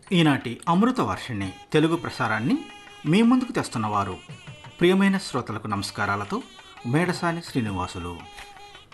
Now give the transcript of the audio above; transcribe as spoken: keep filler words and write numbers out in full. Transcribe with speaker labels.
Speaker 1: ఈనాటి అమృత వర్షిణి తెలుగు ప్రసారాన్ని మీ ముందుకు తెస్తున్నవారు ప్రియమైన శ్రోతలకు నమస్కారాలతో మేడసాని శ్రీనివాసులు.